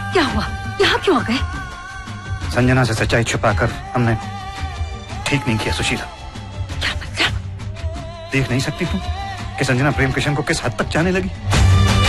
क्या हुआ? यहाँ क्यों आ गए? संजना से सच्चाई छुपाकर हमने ठीक नहीं किया सुशीला। क्या मतलब? देख नहीं सकती तुम कि संजना प्रेम किशन को किस हद तक चाहने लगी?